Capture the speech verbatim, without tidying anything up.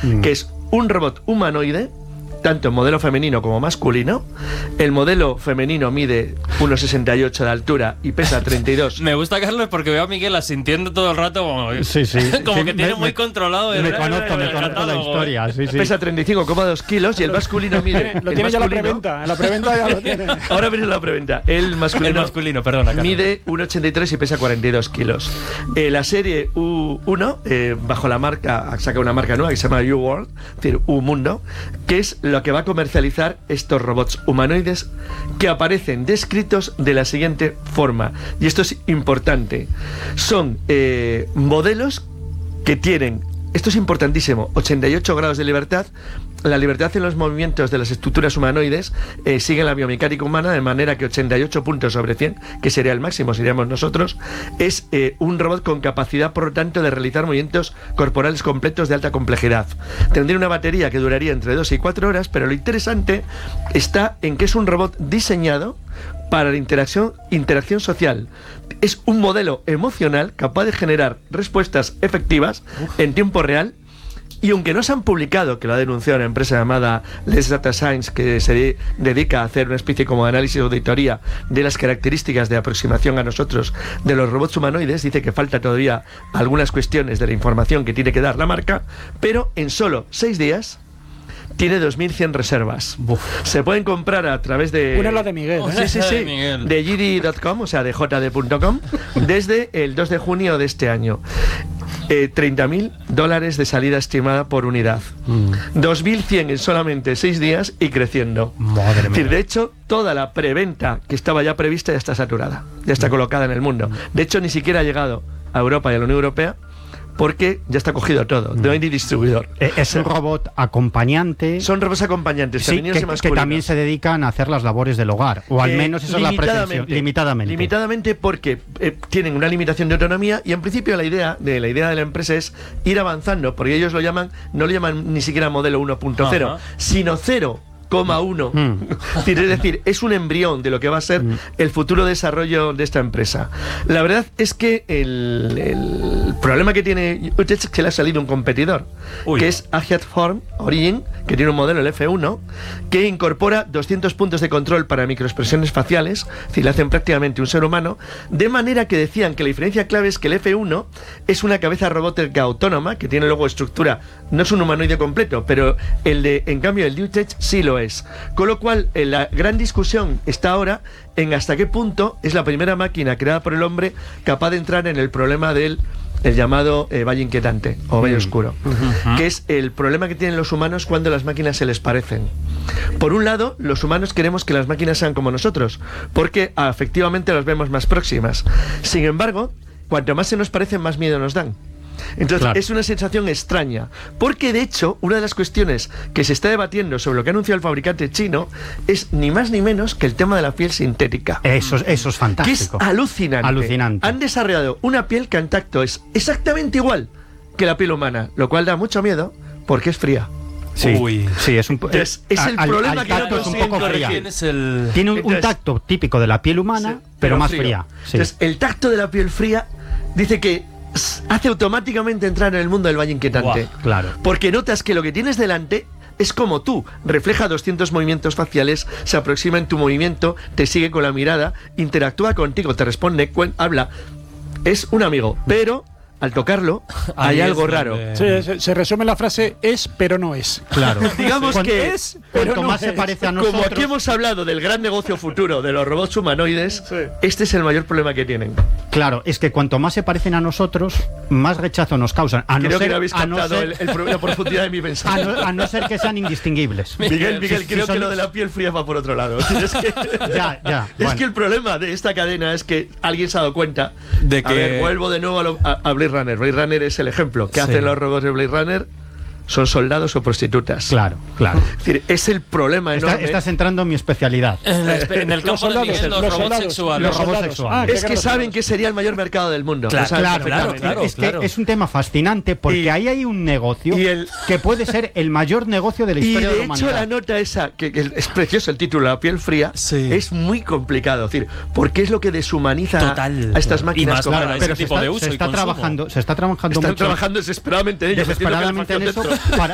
mm. que es un robot humanoide, tanto en modelo femenino como masculino. El modelo femenino mide uno sesenta y ocho de altura y pesa treinta y dos. Me gusta, Carlos, porque veo a Miguel asintiendo todo el rato como, sí, sí. como sí, que tiene me, muy me, controlado el, me conozco, el, me el conozco la historia, sí, sí. Pesa treinta y cinco coma dos kilos y el masculino mide... Lo el tiene ya la masculino, preventa, en la preventa ya lo tiene. Ahora viene la preventa. El masculino, el masculino perdona, Carlos. mide uno ochenta y tres y pesa cuarenta y dos kilos. Eh, la serie U uno, eh, bajo la marca, saca una marca nueva que se llama U-World, es decir, U-Mundo, que es lo que va a comercializar estos robots humanoides que aparecen descritos de la siguiente forma. Y esto es importante. Son eh, modelos que tienen, esto es importantísimo, ochenta y ocho grados de libertad. La libertad en los movimientos de las estructuras humanoides eh, sigue la biomecánica humana, de manera que ochenta y ocho puntos sobre cien, que sería el máximo, seríamos nosotros, es eh, un robot con capacidad, por lo tanto, de realizar movimientos corporales completos de alta complejidad. Tendría una batería que duraría entre dos y cuatro horas, pero lo interesante está en que es un robot diseñado para la interacción, interacción social. Es un modelo emocional capaz de generar respuestas efectivas Uf. en tiempo real. Y aunque no se han publicado, que lo ha denunciado una empresa llamada Les Data Science, que se de, dedica a hacer una especie como de análisis o auditoría de las características de aproximación a nosotros de los robots humanoides, dice que falta todavía algunas cuestiones de la información que tiene que dar la marca, pero en solo seis días tiene dos mil cien reservas. Uf. Se pueden comprar a través de... Una es la de Miguel. Oh, sí, sí, sí. de, Miguel. de G D punto com, o sea, de J D punto com, desde el dos de junio de este año. Eh, treinta mil dólares de salida estimada por unidad. Mm. dos mil cien en solamente seis días y creciendo. Madre es decir, mía. de hecho, toda la preventa que estaba ya prevista ya está saturada. Ya está mm. colocada en el mundo. De hecho, ni siquiera ha llegado a Europa y a la Unión Europea, porque ya está cogido todo, no hay ni distribuidor. Es un robot acompañante. Son robots acompañantes, sí, femeninos que, y masculinos. que también se dedican a hacer las labores del hogar, o al eh, menos esa es la pretensión. Limitadamente. Limitadamente porque eh, tienen una limitación de autonomía y en principio la idea de la idea de la empresa es ir avanzando, porque ellos lo llaman, no lo llaman ni siquiera modelo uno punto cero, sino cero coma uno. Mm. Es decir, es un embrión de lo que va a ser mm. el futuro desarrollo de esta empresa. La verdad es que el, el problema que tiene Utech es que le ha salido un competidor, Uy. que es Agiat Form Origin, que tiene un modelo, el F uno, que incorpora doscientos puntos de control para microexpresiones faciales, es decir, le hacen prácticamente un ser humano, de manera que decían que la diferencia clave es que el F uno es una cabeza robótica autónoma, que tiene luego estructura, no es un humanoide completo, pero el de, en cambio, el de Utech sí lo es. Con lo cual, la gran discusión está ahora en hasta qué punto es la primera máquina creada por el hombre capaz de entrar en el problema del el llamado eh, valle inquietante o valle mm. oscuro, uh-huh. que es el problema que tienen los humanos cuando las máquinas se les parecen. Por un lado, los humanos queremos que las máquinas sean como nosotros, porque ah, efectivamente las vemos más próximas. Sin embargo, cuanto más se nos parecen, más miedo nos dan. Entonces claro. es una sensación extraña, porque de hecho una de las cuestiones que se está debatiendo sobre lo que ha anunciado el fabricante chino es ni más ni menos que el tema de la piel sintética. Eso, eso es fantástico. Que es alucinante. alucinante. Han desarrollado una piel que en tacto es exactamente igual que la piel humana, lo cual da mucho miedo porque es fría. Sí, Uy. sí, es un Entonces, es el al, problema al que tacto no es un poco fría. El... Tiene un, Entonces, un tacto típico de la piel humana, sí, pero, pero más frío. fría. Sí. Entonces, el tacto de la piel fría dice que hace automáticamente entrar en el mundo del valle inquietante. Wow, claro. Porque notas que lo que tienes delante es como tú, refleja doscientos movimientos faciales, se aproxima en tu movimiento, te sigue con la mirada, interactúa contigo, te responde, habla. Es un amigo, pero al tocarlo hay algo raro. Sí, se, se resume la frase es pero no es. Claro. Digamos que es, pero cuanto no más es. se parece a nosotros. Como aquí hemos hablado del gran negocio futuro de los robots humanoides, sí. este es el mayor problema que tienen. Claro, es que cuanto más se parecen a nosotros, más rechazo nos causan. A Creo no ser, que no habéis captado no ser, el, el, la profundidad de mi pensamiento. A no, a no ser que sean indistinguibles. Miguel, Miguel, si, creo si son... que lo de la piel fría va por otro lado. Es que, ya, ya. Es bueno. que el problema de esta cadena es que alguien se ha dado cuenta de que... A ver, vuelvo de nuevo a, lo, a, a Blade Runner. Blade Runner es el ejemplo. ¿Qué sí. hacen los robots de Blade Runner? Son soldados o prostitutas. Claro, claro. Es decir, es el problema enorme. Está, estás entrando en mi especialidad. En, la, en el campo de Miguel, los, los robots sexuales. Los robots sexuales. Ah, es que saben que sería el mayor mercado del mundo. Claro, claro, claro, claro. Es claro. que es un tema fascinante porque y, ahí hay un negocio y el, que puede ser el mayor negocio de la historia de la humanidad. Y de hecho la nota esa, que, que es precioso el título, La piel fría, sí. es muy complicado. Es decir, porque es lo que deshumaniza Total. a estas máquinas. Y más como claro, pero ese se tipo está, de uso se está y trabajando, se está trabajando Están mucho, trabajando desesperadamente en ello. Desesperadamente en eso para